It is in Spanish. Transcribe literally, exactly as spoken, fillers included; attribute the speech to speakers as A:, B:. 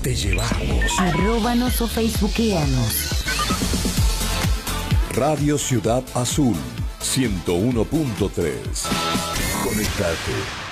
A: te llevamos.
B: Arróbanos o facebookeanos.
A: Radio Ciudad Azul, ciento uno punto tres. Conectate.